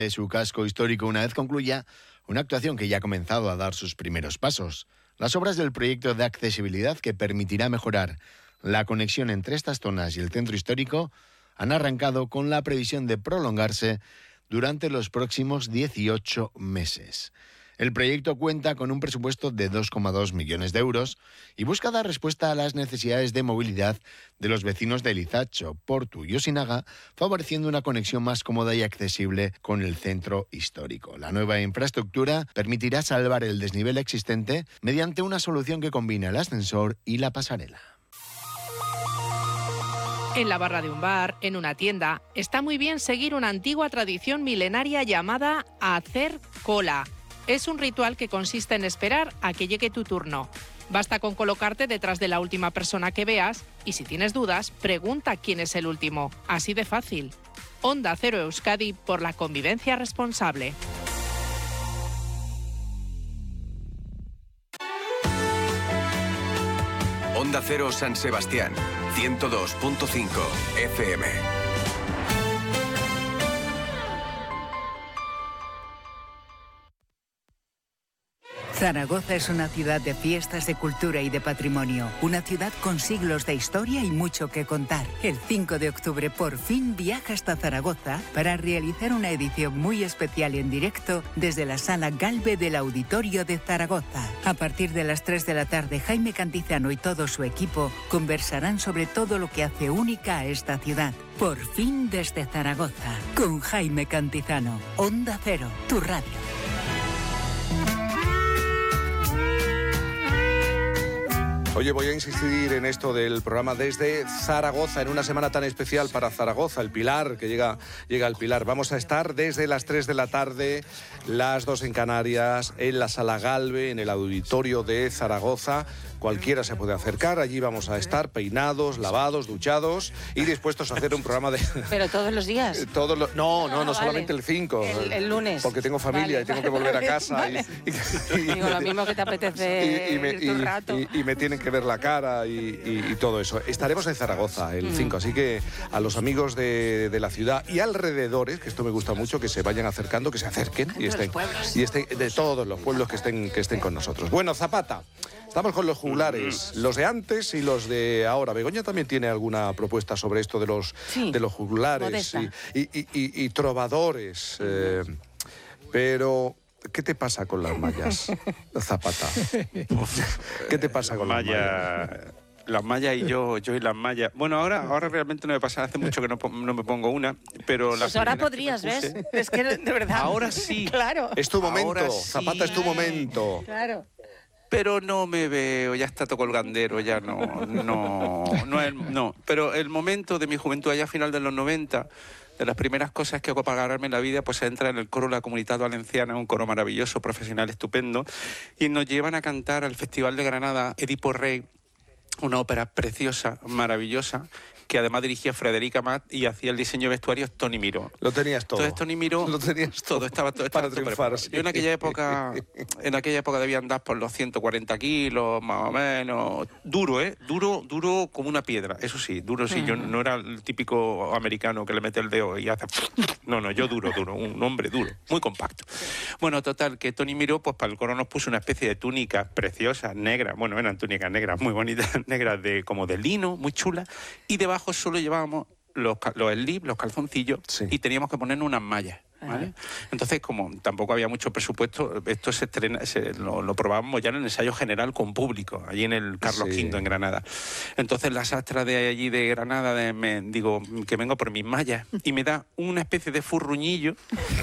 de su casco histórico una vez concluya una actuación que ya ha comenzado a dar sus primeros pasos. Las obras del proyecto de accesibilidad que permitirá mejorar la conexión entre estas zonas y el centro histórico han arrancado con la previsión de prolongarse durante los próximos 18 meses. El proyecto cuenta con un presupuesto de 2,2 millones de euros y busca dar respuesta a las necesidades de movilidad de los vecinos de Lizacho, Portu y Osinaga, favoreciendo una conexión más cómoda y accesible con el centro histórico. La nueva infraestructura permitirá salvar el desnivel existente mediante una solución que combina el ascensor y la pasarela. En la barra de un bar, en una tienda, está muy bien seguir una antigua tradición milenaria llamada hacer cola. Es un ritual que consiste en esperar a que llegue tu turno. Basta con colocarte detrás de la última persona que veas y si tienes dudas, pregunta quién es el último. Así de fácil. Onda Cero Euskadi por la convivencia responsable. Onda Cero San Sebastián, 102.5 FM. Zaragoza es una ciudad de fiestas, de cultura y de patrimonio. Una ciudad con siglos de historia y mucho que contar. El 5 de octubre por fin viaja hasta Zaragoza para realizar una edición muy especial en directo desde la Sala Galve del Auditorio de Zaragoza. A partir de las 3 de la tarde, Jaime Cantizano y todo su equipo conversarán sobre todo lo que hace única a esta ciudad. Por fin desde Zaragoza, con Jaime Cantizano. Onda Cero, tu radio. Oye, voy a insistir en esto del programa desde Zaragoza, en una semana tan especial para Zaragoza, el Pilar, que llega el Pilar. Vamos a estar desde las 3 de la tarde, las 2 en Canarias, en la Sala Galve, en el Auditorio de Zaragoza. Cualquiera se puede acercar, allí vamos a estar peinados, lavados, duchados y dispuestos a hacer un programa de... ¿Pero todos los días? No, vale. solamente el 5. El lunes. Porque tengo familia y tengo que volver a casa. Vale. Digo, lo mismo que te apetece un rato. Y me tienen que ver la cara y todo eso. Estaremos en Zaragoza el 5, así que a los amigos de la ciudad y alrededores, que esto me gusta mucho, que se vayan acercando, que se acerquen y estén de todos los pueblos que estén con nosotros. Bueno, Zapata. Estamos con los juglares, los de antes y los de ahora. Begoña también tiene alguna propuesta sobre esto de los juglares y trovadores. Pero, ¿qué te pasa con las mallas, Zapata? ¿Qué te pasa con las mallas? Las mallas y yo y las mallas. Bueno, ahora realmente no me pasa, hace mucho que no me pongo una, pero... Pues ahora podrías, ¿ves? Es que de verdad... Ahora sí. Claro. Es tu momento, Sí. Zapata, es tu momento. Claro. Pero no me veo, ya está todo colgandero, ya no. Pero el momento de mi juventud, allá a final de los 90, de las primeras cosas que hago para ganarme la vida, pues entra en el coro de la Comunitat Valenciana, un coro maravilloso, profesional, estupendo, y nos llevan a cantar al Festival de Granada Edipo Rey, una ópera preciosa, maravillosa, que además dirigía Frederica Matt y hacía el diseño de vestuarios Toni Miró. Lo tenías todo. Entonces Toni Miró... Lo tenías todo. Estaba todo triunfar. Sí. Yo en aquella época debía andar por los 140 kilos, más o menos. Duro, ¿eh? Duro como una piedra. Eso sí, duro sí. Yo no era el típico americano que le mete el dedo y hace... No, yo duro. Un hombre duro, muy compacto. Bueno, total, que Toni Miró, pues para el coro nos puso una especie de túnica preciosa, negra. Bueno, eran túnicas negras, muy bonitas, negras como de lino, muy chulas. Y debajo solo llevábamos los slips, los calzoncillos, y teníamos que ponernos unas mallas, ¿vale? Entonces, como tampoco había mucho presupuesto, esto lo probábamos ya en el ensayo general con público, allí en el Carlos V en Granada. Entonces la sastra de allí de Granada digo que vengo por mis mallas y me da una especie de furruñillo,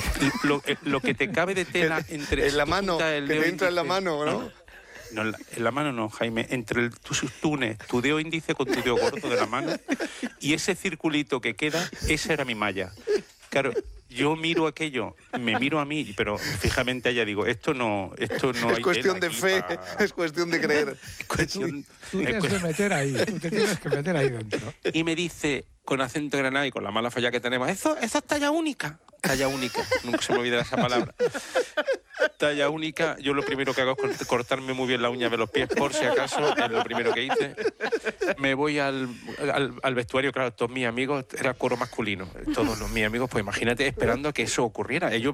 lo que te cabe de tela entre... En la mano, que te entra en la mano, ¿no? No, en la mano no, Jaime. Entre tu dedo índice con tu dedo gordo de la mano y ese circulito que queda, esa era mi malla. Claro, yo miro aquello, me miro a mí, pero fijamente a ella digo, esto no es cuestión de fe, es cuestión de creer. Tú tienes que meter ahí, dentro. Y me dice, con acento granada y con la mala falla que tenemos, eso es talla única. Talla única, nunca se me olvida esa palabra. Talla única, yo lo primero que hago es cortarme muy bien la uña de los pies, por si acaso, es lo primero que hice. Me voy al vestuario, claro, todos mis amigos, era coro masculino, todos mis amigos, pues imagínate esperando a que eso ocurriera. Ellos